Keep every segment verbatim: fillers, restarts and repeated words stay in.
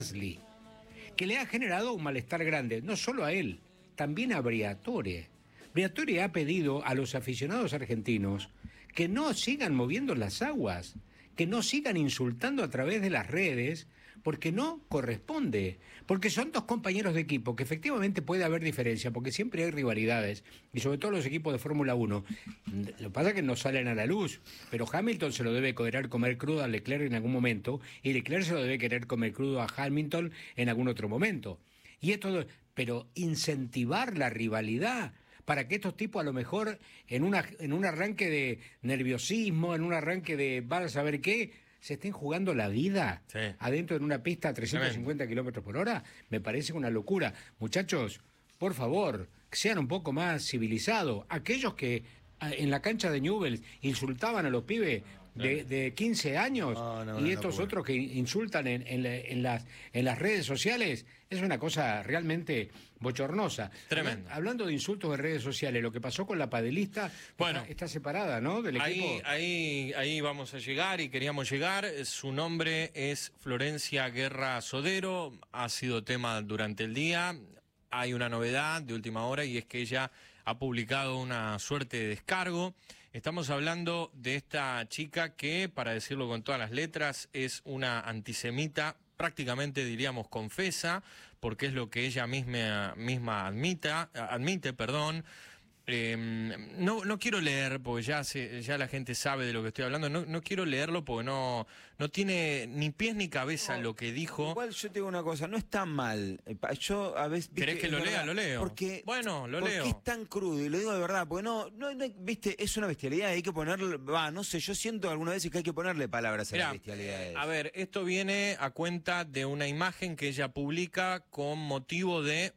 Gasly, que le ha generado un malestar grande, no solo a él, también a Briatore. Briatore ha pedido a los aficionados argentinos que no sigan moviendo las aguas, que no sigan insultando a través de las redes, porque no corresponde, porque son dos compañeros de equipo, que efectivamente puede haber diferencia, porque siempre hay rivalidades, y sobre todo los equipos de Fórmula uno. Lo que pasa es que no salen a la luz, pero Hamilton se lo debe querer comer crudo a Leclerc en algún momento, y Leclerc se lo debe querer comer crudo a Hamilton en algún otro momento. Y esto, pero incentivar la rivalidad para que estos tipos a lo mejor en, una, en un arranque de nerviosismo, en un arranque de vas a saber qué, se estén jugando la vida sí. adentro de una pista a trescientos cincuenta kilómetros por hora, me parece una locura. Muchachos, por favor, sean un poco más civilizados. Aquellos que en la cancha de Newell's insultaban a los pibes de, de quince años no, no, y estos no, otros que insultan en, en, en, las, en las redes sociales, es una cosa realmente bochornosa. Tremendo. Hablando de insultos en redes sociales, lo que pasó con la padelista bueno, está, está separada, ¿no? Del ahí, equipo. Ahí, ahí vamos a llegar y queríamos llegar. Su nombre es Florencia Guerra Sodero, ha sido tema durante el día. Hay una novedad de última hora y es que ella ha publicado una suerte de descargo. Estamos hablando de esta chica que, para decirlo con todas las letras, es una antisemita, prácticamente diríamos confesa, porque es lo que ella misma, misma admita, admite, perdón. Eh, no, no quiero leer, porque ya, se, ya la gente sabe de lo que estoy hablando, no, no quiero leerlo porque no, no tiene ni pies ni cabeza no, lo que dijo. Igual yo te digo una cosa, no está mal. Yo a veces... ¿Querés que lo verdad, lea? Lo leo. Porque, bueno, lo porque leo. es tan crudo, y lo digo de verdad, porque no, no, no viste, es una bestialidad, hay que ponerle, va, no sé, yo siento algunas veces que hay que ponerle palabras a Mirá, las bestialidades. A ver, esto viene a cuenta de una imagen que ella publica con motivo de...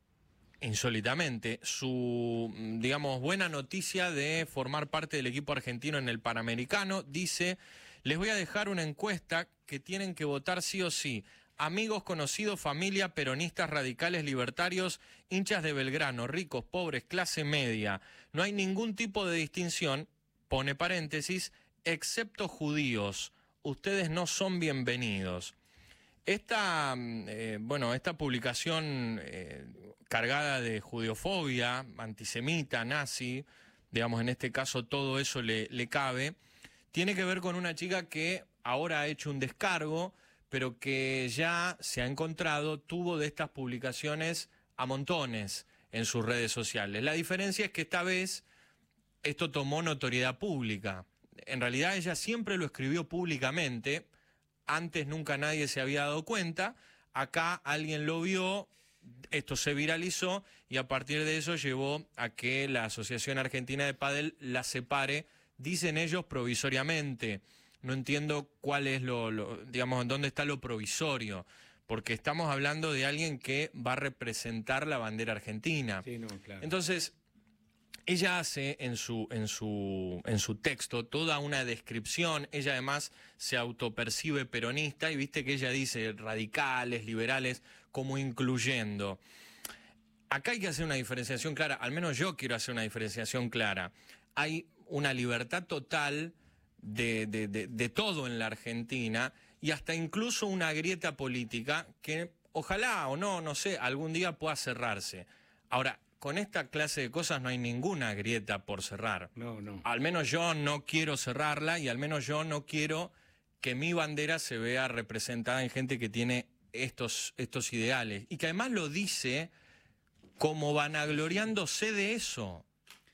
insólitamente, su, digamos, buena noticia de formar parte del equipo argentino en el Panamericano. Dice, les voy a dejar una encuesta que tienen que votar sí o sí. Amigos, conocidos, familia, peronistas, radicales, libertarios, hinchas de Belgrano, ricos, pobres, clase media. No hay ningún tipo de distinción, pone paréntesis, excepto judíos. Ustedes no son bienvenidos. Esta, eh, bueno, esta publicación eh, cargada de judeofobia, antisemita, nazi, digamos, en este caso todo eso le, le cabe, tiene que ver con una chica que ahora ha hecho un descargo, pero que ya se ha encontrado, tuvo de estas publicaciones a montones en sus redes sociales. La diferencia es que esta vez esto tomó notoriedad pública. En realidad ella siempre lo escribió públicamente. Antes nunca nadie se había dado cuenta, acá alguien lo vio, esto se viralizó y a partir de eso llevó a que la Asociación Argentina de Pádel la separe, dicen ellos provisoriamente. No entiendo cuál es lo, lo, digamos, dónde está lo provisorio, porque estamos hablando de alguien que va a representar la bandera argentina. Sí, no, claro. Entonces... ella hace en su, en, su, en su texto toda una descripción, ella además se autopercibe peronista y viste que ella dice radicales, liberales, como incluyendo. Acá hay que hacer una diferenciación clara, al menos yo quiero hacer una diferenciación clara. Hay una libertad total de, de, de, de todo en la Argentina y hasta incluso una grieta política que ojalá o no, no sé, algún día pueda cerrarse. Ahora, con esta clase de cosas no hay ninguna grieta por cerrar. No, no. Al menos yo no quiero cerrarla y al menos yo no quiero que mi bandera se vea representada en gente que tiene estos, estos ideales. Y que además lo dice como vanagloriándose de eso.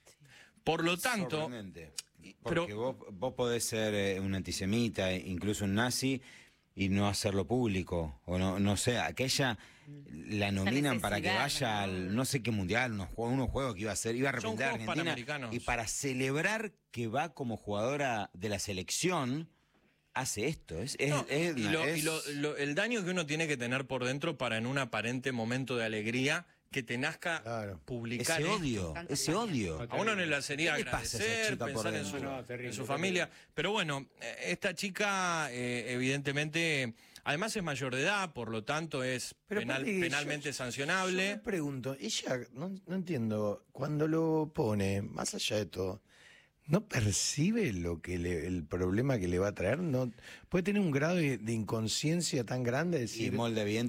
Por lo tanto... Sorprendente. Pero, porque vos, vos podés ser eh, un antisemita, incluso un nazi, y no hacerlo público. O no, no sé, aquella... la nominan para que vaya al no sé qué mundial, unos juegos, unos juegos que iba a hacer, iba a representar a Argentina y para celebrar que va como jugadora de la selección hace esto. Es, es, no, es, y, lo, es... y lo, lo, el daño que uno tiene que tener por dentro para en un aparente momento de alegría que te nazca claro. publicar ese odio, esto. ese odio. A uno le sería agradecer, pensar en su, no, terrible, en su familia. Pero bueno, esta chica eh, evidentemente, además es mayor de edad, por lo tanto es penal, penalmente yo, sancionable. Yo me pregunto, ella, no, no entiendo, cuando lo pone, más allá de todo, no percibe lo que le- el problema que le va a traer, no puede tener un grado de, de inconsciencia tan grande, de Y decir, molde bien